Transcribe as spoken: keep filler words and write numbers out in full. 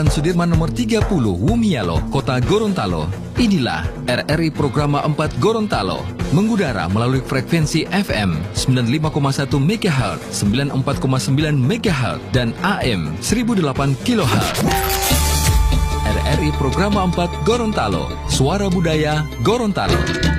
Sudirman nomor tiga puluh Wumialo, Kota Gorontalo. Inilah R R I Programa empat Gorontalo, mengudara melalui frekuensi F M sembilan puluh lima koma satu megahertz, sembilan puluh empat koma sembilan megahertz, dan A M seribu delapan kilohertz. R R I Programa empat Gorontalo, suara budaya Gorontalo.